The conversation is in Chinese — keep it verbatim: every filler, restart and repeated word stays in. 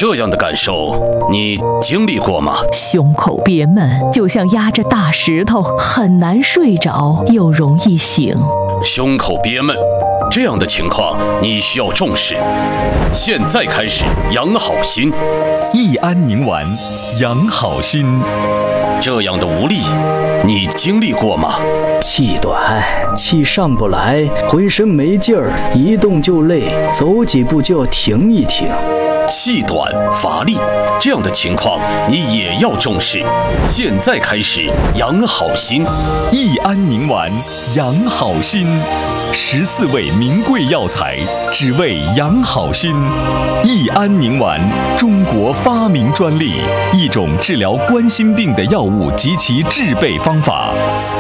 这样的感受，你经历过吗？ 胸口憋闷，就像压着大石头，很难睡着，又容易醒。 胸口憋闷，这样的情况你需要重视。现在开始养好心， 益安宁丸，养好心。 这样的无力，你经历过吗？ 气短，气上不来，浑身没劲儿，一动就累，走几步就要停一停。 气短乏力，这样的情况你也要重视。现在开始养好心， 益安宁丸，养好心。十四味名贵药材，只为养好心。益安宁丸，中国发明专利，一种治疗冠心病的药物及其制备方法。